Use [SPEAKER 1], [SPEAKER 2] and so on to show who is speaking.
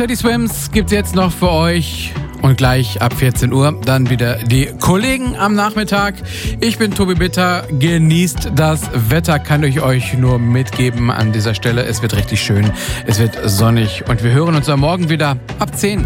[SPEAKER 1] Teddy Swims gibt's jetzt noch für euch. Und gleich ab 14 Uhr dann wieder die Kollegen am Nachmittag. Ich bin Tobi Bitter. Genießt das Wetter, kann ich euch nur mitgeben an dieser Stelle. Es wird richtig schön, es wird sonnig und wir hören uns am Morgen wieder ab 10.